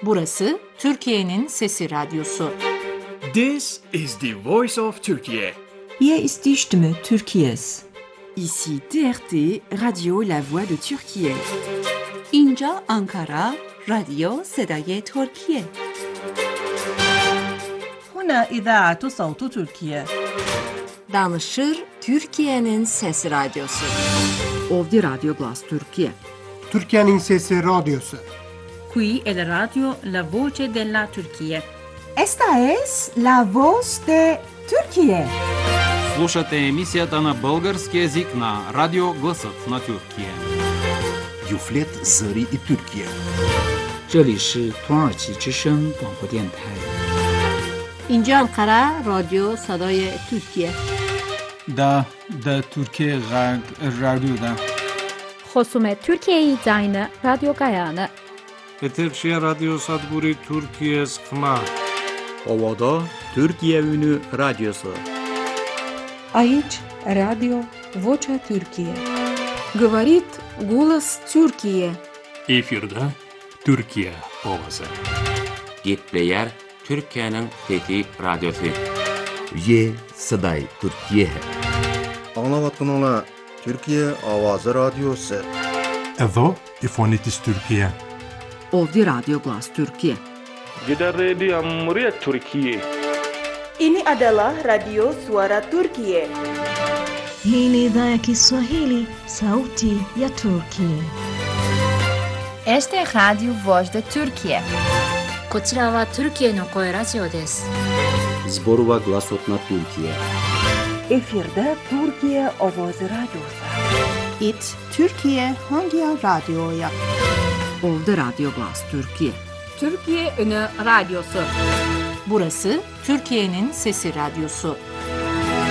Burası Türkiye'nin Sesi Radyosu. This is the voice of Turkey. Hier ist die Stimme Türkiye's. Ici TRT, Radio La Voix de Türkiye. اینجا آنکارا، رادیو صدای ترکیه. هنا إذاعة صوت تركيا. Danışır Türkiye'nin Sesi Radyosu. Ovdje Radio Glas Türkiye. Türkiye'nin Sesi Radyosu. Qui è la radio La Voce della Turchia. Esta es la voz de Türkiye. Слушате емисията на български език на Радио Гласът на Türkiye. Юфлет Зари и Türkiye. 这里是土耳其之声广播电台。 اینجا انقره رادیو صدای ترکیه. دا Türkiye Radyo'da. خصوم Türkiye Zayne Radyo Gayane. Eterşehir Radyo Sadburi Türkiye Skma. Ovada Türkiye Ünü Radyosu. Aici Radio Vocea Türkiye. Говорит голос Türkiye. Efirde Türkiye ovası. Gitleyer Türkiye'nin Fethi Radyosu. Ye Saday Türkiye. Anlavatınla Türkiye Avazı Radyosu. Edo İfonitis Türkiye. Ovdje Radio Glas Türkiye. Gider Radio Amriyet Türkiye. Ini adalah Radio Suara Turkiye. Hii ni idhaa ya Kiswahili, Sauti ya Turkiye. Este es Radio Voz de Turkiye. こちらはトルキエの声ラジオです。 Zborova Glasot na Türkiye. Efirde Türkiye Avazı Radyosu. It Türkiye hangi radyoya? Ovdje Radio Glas Türkiye. Türkiye Ünü Radyosu. Burası Türkiye'nin Sesi Radyosu.